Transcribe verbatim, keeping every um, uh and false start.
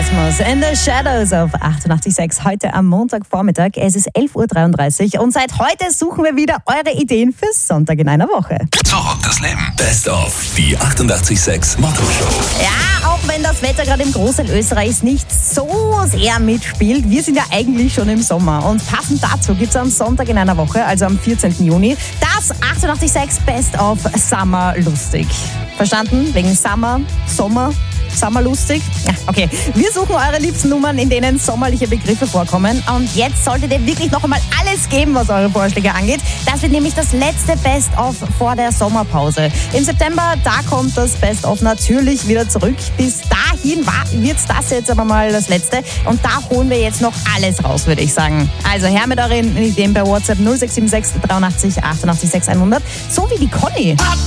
Rasmus in the Shadows auf achtundachtzig Komma sechs heute am Montagvormittag. Es ist elf Uhr dreiunddreißig und seit heute suchen wir wieder eure Ideen fürs Sonntag in einer Woche. Zurück das Leben. Best of die achtundachtzig Komma sechs Motto-Show. Ja, auch wenn das Wetter gerade im Großteil Österreichs nicht so sehr mitspielt, wir sind ja eigentlich schon im Sommer. Und passend dazu gibt es am Sonntag in einer Woche, also am vierzehnten Juni, das achtundachtzig Komma sechs Best of Summer Lustig. Verstanden? Wegen Summer, Sommer. Sommerlustig? Ja, okay. Wir suchen eure liebsten Nummern, in denen sommerliche Begriffe vorkommen. Und jetzt solltet ihr wirklich noch einmal alles geben, was eure Vorschläge angeht. Das wird nämlich das letzte Best-of vor der Sommerpause. Im September, da kommt das Best-of natürlich wieder zurück. Bis dahin wird das jetzt aber mal das letzte. Und da holen wir jetzt noch alles raus, würde ich sagen. Also her mit euren Ideen bei WhatsApp null sechs sieben sechs dreiundachtzig achtundachtzig sechs hundert. So wie die Conny.